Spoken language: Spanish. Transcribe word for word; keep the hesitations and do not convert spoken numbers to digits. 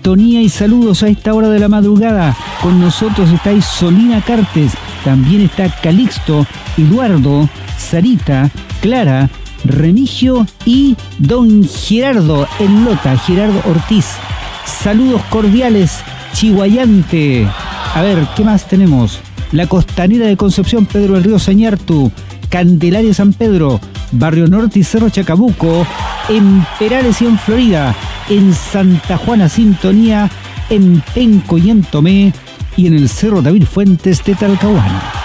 sintonía y saludos a esta hora de la madrugada. Con nosotros está Isolina Cartes, también está Calixto, Eduardo, Sarita, Clara, Remigio y don Gerardo en Lota, Gerardo Ortiz. Saludos cordiales, Chihuayante. A ver, ¿qué más tenemos? La Costanera de Concepción, Pedro del Río Sañartu, Candelaria San Pedro, Barrio Norte y Cerro Chacabuco, en Perales y en Florida, en Santa Juana Sintonía, en Penco y en Tomé, y en el Cerro David Fuentes de Talcahuano.